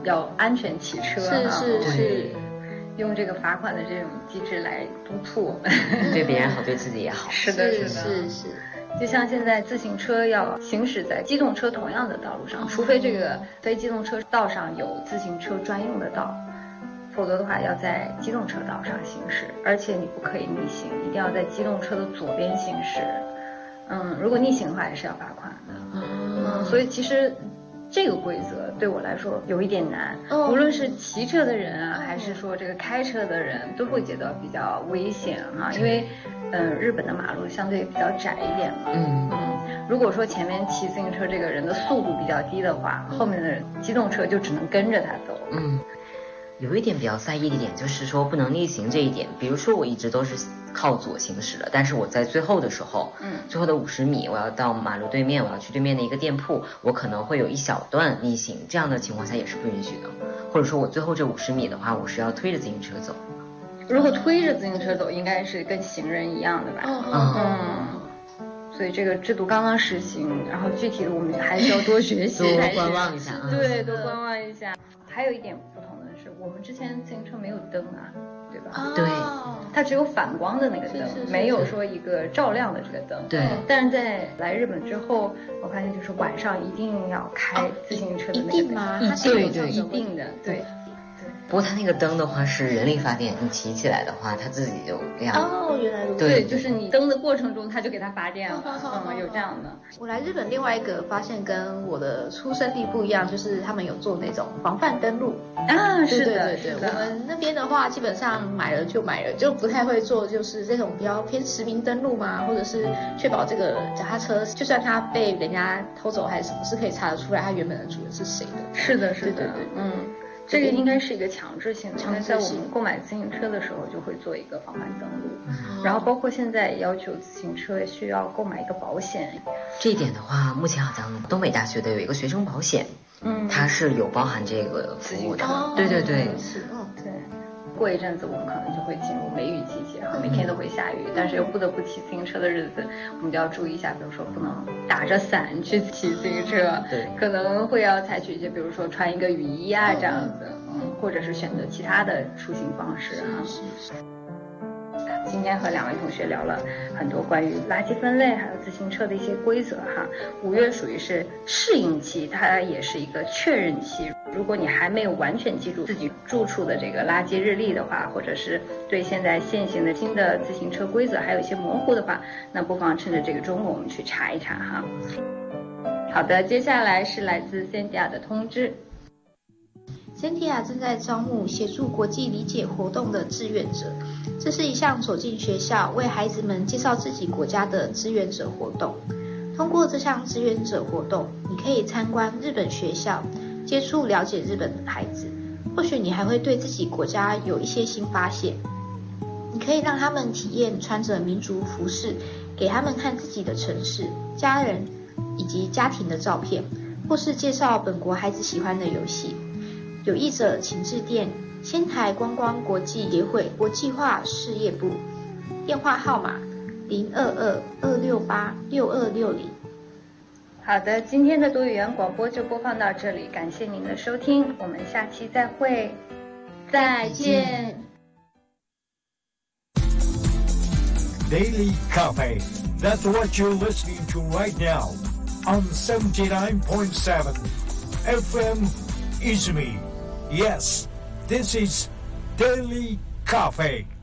要安全骑车， 是， 用这个罚款的这种机制来督促我们， 对别人好，对自己也好。 是的。 是。 就像现在自行车要行驶在机动车同样的道路上，除非这个非机动车道上有自行车专用的道，否则的话要在机动车道上行驶，而且你不可以逆行，一定要在机动车的左边行驶。如果逆行的话也是要罚款的。所以其实这个规则对我来说有一点难，无论是骑车的人啊，还是说这个开车的人，都会觉得比较危险啊，因为日本的马路相对比较窄一点嘛。如果说前面骑自行车这个人的速度比较低的话，后面的机动车就只能跟着他走。 有一点比较在意的点就是说不能逆行这一点。比如说我一直都是靠左行驶的，但是我在最后的时候，最后的50米我要到马路对面，我要去对面的一个店铺，我可能会有一小段逆行，这样的情况下也是不允许的。或者说我最后这50米的话，我是要推着自行车走。 如果推着自行车走，应该是跟行人一样的吧？所以这个制度刚刚实行，然后具体的我们还是要多学习， 多观望一下。 对，多观望一下。还有一点不同的是，我们之前自行车没有灯啊，对吧？ 对， 它只有反光的那个灯，没有说一个照亮的这个灯。 对。 但是在来日本之后，我发现就是晚上一定要开自行车的那个灯。 一定吗？ 对，一定的，对。 不过它那个灯的话是人力发电，你骑起来的话它自己就亮了。 原来如此。 对，就是你蹬的过程中它就给它发电了。有这样的。 我来日本另外一个发现跟我的出生地不一样，就是他们有做那种防范登录。 是的。 我们那边的话基本上买了，就不太会做就是这种比较偏实名登录嘛，或者是确保这个脚踏车就算它被人家偷走还是什么，是可以查得出来它原本的主人是谁的。 是的。这个应该是一个强制性的，在我们购买自行车的时候就会做一个防范登录，然后包括现在要求自行车需要购买一个保险。 这一点的话，目前好像东北大学的有一个学生保险，它是有包含这个服务的。对。 是， 对。过一阵子我们可能就会进入梅雨季节哈，每天都会下雨，但是又不得不骑自行车的日子，我们就要注意一下，比如说不能打着伞去骑自行车， 对， 可能会要采取一些，比如说穿一个雨衣啊这样子，或者是选择其他的出行方式啊。今天和2位同学聊了很多关于垃圾分类还有自行车的一些规则哈。5月属于是适应期，它也是一个确认期。如果你还没有完全记住自己住处的这个垃圾日历的话，或者是对现在现行的新的自行车规则还有一些模糊的话，那不妨趁着这个周末我们去查一查哈。好的，接下来是来自 Cynthia 的通知。 Cynthia 正在招募协助国际理解活动的志愿者，这是一项走进学校为孩子们介绍自己国家的志愿者活动。通过这项志愿者活动，你可以参观日本学校，接触了解日本的孩子，或许你还会对自己国家有一些新发现。你可以让他们体验穿着民族服饰，给他们看自己的城市、家人以及家庭的照片，或是介绍本国孩子喜欢的游戏。有意者请致电仙台观光国际协会国际化事业部，电话号码022-268-6260。 好的，今天的多语言广播就播放到这里，感谢您的收听，我们下期再会，再见。 Daily Cafe. That's what you're listening to right now on 79.7 FM Izumi. Yes, this is Daily Cafe.